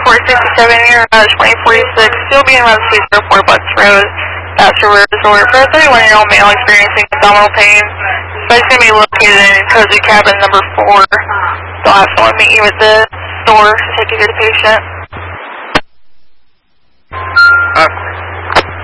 2467 near 2046, still being around C04 Bucks Road, Bastrop Resort, for a 31-year-old male experiencing abdominal pain. So it's going to be located in cozy cabin number 4. They'll have someone meet you at the door to take you to the patient.